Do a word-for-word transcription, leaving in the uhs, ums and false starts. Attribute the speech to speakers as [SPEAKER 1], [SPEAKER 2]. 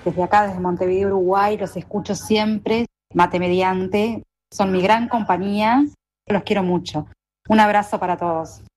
[SPEAKER 1] Desde acá, desde Montevideo, Uruguay, los escucho siempre, mate mediante. Son mi gran compañía. Los quiero mucho. Un abrazo para todos.